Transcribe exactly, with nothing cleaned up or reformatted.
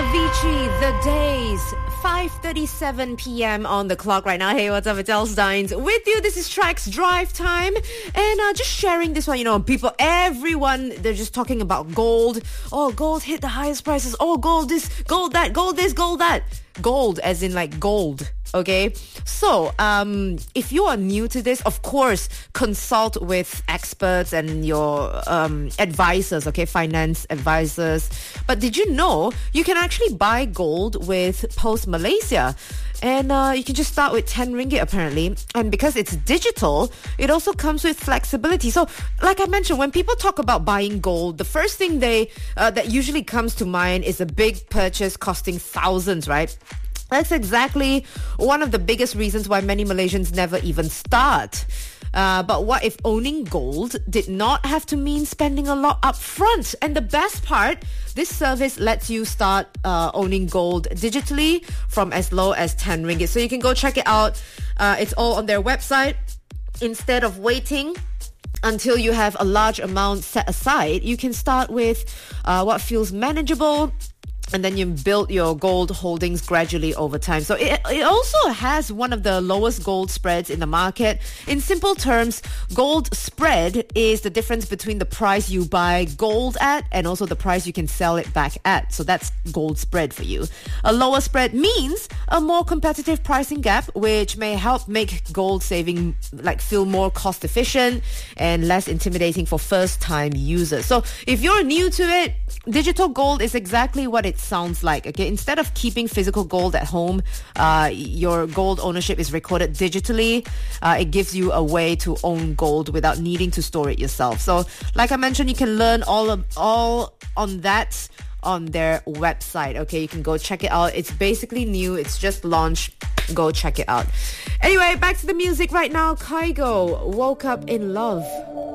Avicii, The Days, five thirty-seven p.m. on the clock right now. Hey, what's up? It's Els Dines with you. This is Trax Drive Time. And uh, just sharing this one, you know, people, everyone, they're just talking about gold. Oh, gold hit the highest prices. Oh, gold this, gold that, gold this, gold that. Gold as in like gold. Okay, so um, if you are new to this, of course, consult with experts and your um, advisors, okay, finance advisors. But did you know you can actually buy gold with Post Malaysia? And uh, you can just start with ten ringgit apparently. And because it's digital, it also comes with flexibility. So like I mentioned, when people talk about buying gold, the first thing they uh, that usually comes to mind is a big purchase costing thousands, right? That's exactly one of the biggest reasons why many Malaysians never even start. Uh, but what if owning gold did not have to mean spending a lot up front? And the best part, this service lets you start uh, owning gold digitally from as low as ten ringgit. So you can go check it out. Uh, it's all on their website. Instead of waiting until you have a large amount set aside, you can start with uh, what feels manageable, and then you build your gold holdings gradually over time. So it, it also has one of the lowest gold spreads in the market. In simple terms, gold spread is the difference between the price you buy gold at and also the price you can sell it back at. So that's gold spread for you. A lower spread means a more competitive pricing gap, which may help make gold saving like feel more cost efficient and less intimidating for first-time users. So if you're new to it, digital gold is exactly what it sounds like. Okay, instead of keeping physical gold at home, uh, your gold ownership is recorded digitally. Uh, it gives you a way to own gold without needing to store it yourself. So, like I mentioned, you can learn all of, all on that on their website. Okay, you can go check it out. It's basically new. It's just launched. Go check it out. Anyway, back to the music right now. Kygo, Woke Up in Love.